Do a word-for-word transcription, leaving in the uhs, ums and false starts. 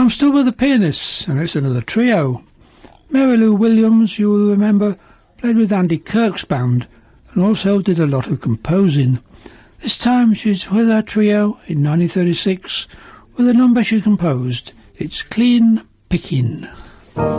I'm Still with the Pianists, and it's another trio. Mary Lou Williams, you will remember, played with Andy Kirk's band and also did a lot of composing. This time she's with her trio in nineteen thirty-six with a number she composed. It's Clean Pickin'.